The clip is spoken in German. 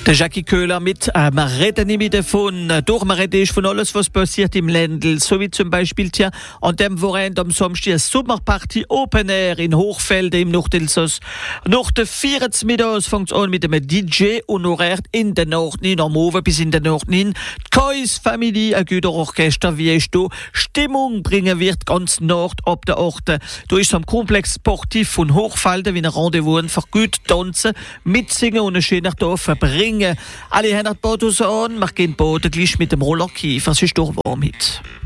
Der Jackie Köhler mit wir reden nicht davon. Doch, man redet von alles, was passiert im Ländl. So wie zum Beispiel an dem Wochenende am Samstag eine Sommerparty Open Air in Hochfelde im Nordelsass. Nach der 14 Mittags fängt es an mit einem DJ honoriert in den Norden, am Oven bis in den Norden. Die Kais Familie, ein guter Orchester, wie ich da Stimmung bringen wird, ganz Nord ab der Orte. Da ist am Komplex Sportiv von Hochfelde wie ein Rendezvous für gut tanzen, mitsingen und einen schönen Tag verbringen. Alle haben die Bodos an, wir gehen Boden gleich mit dem Roller Kiefer, es ist doch warm heute.